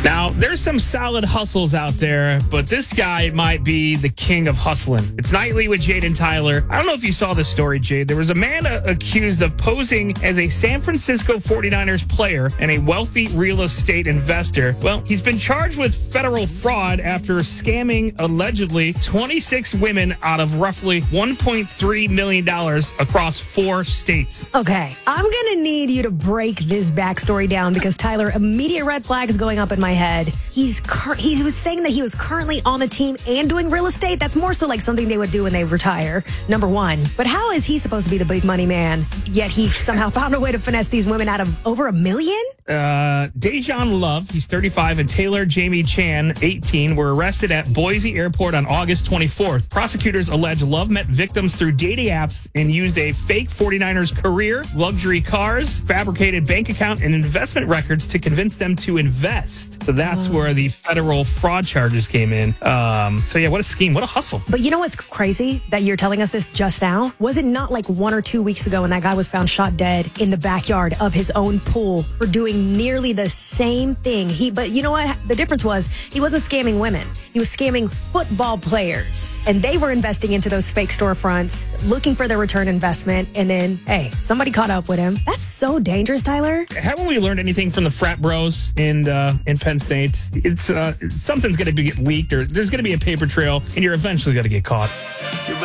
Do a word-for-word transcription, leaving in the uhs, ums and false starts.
Now, there's some solid hustles out there, but this guy might be the king of hustling. It's Nightly with Jade and Tyler. I don't know if you saw this story, Jade. There was a man uh, accused of posing as a San Francisco forty-niners player and a wealthy real estate investor. Well, he's been charged with federal fraud after scamming allegedly twenty-six women out of roughly one point three million dollars across four states. Okay, I'm going to need you to break this backstory down because, Tyler, immediate red flags going up in my head. He's cur- he was saying that he was currently on the team and doing real estate. That's more so like something they would do when they retire, number one. But how is he supposed to be the big money man, yet he somehow found a way to finesse these women out of over a million? Uh, Dejan Love, he's thirty-five, and Taylor Jamie Chan, eighteen, were arrested at Boise Airport on August twenty-fourth. Prosecutors allege Love met victims through dating apps and used a fake forty-niners career, luxury cars, fabricated bank account, and investment records to convince them to invest. So that's oh. where the federal fraud charges came in. Um, so yeah, what a scheme. What a hustle. But you know what's crazy that you're telling us this just now? Was it not like one or two weeks ago when that guy was found shot dead in the backyard of his own pool for doing nearly the same thing? He, but you know what? The difference was he wasn't scamming women. He was scamming football players. And they were investing into those fake storefronts, looking for their return investment. And then, hey, somebody caught up with him. That's so dangerous, Tyler. Haven't we learned anything from the frat bros in uh, in Penn State? It's uh, something's going to be leaked, or there's going to be a paper trail, and you're eventually going to get caught.